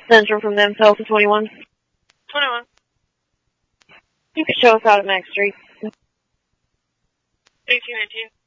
Central from them, Delta 21. 21. You can show us out at Max Street. 1819.